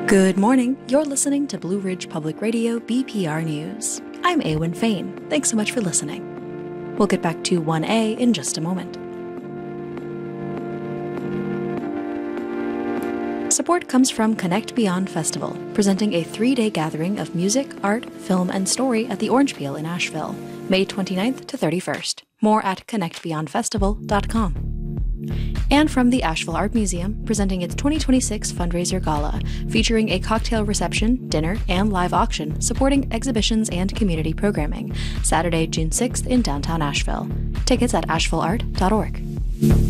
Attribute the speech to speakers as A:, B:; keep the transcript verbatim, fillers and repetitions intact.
A: Good morning. You're listening to Blue Ridge Public Radio B P R News. I'm Awen Fain. Thanks so much for listening. We'll get back to one A in just a moment. Support comes from Connect Beyond Festival, presenting a three-day gathering of music, art, film, and story at the Orange Peel in Asheville, May twenty-ninth to thirty-first. More at connect beyond festival dot com. And from the Asheville Art Museum, presenting its twenty twenty-six Fundraiser Gala, featuring a cocktail reception, dinner, and live auction supporting exhibitions and community programming, Saturday, June sixth in downtown Asheville. Tickets at asheville art dot org.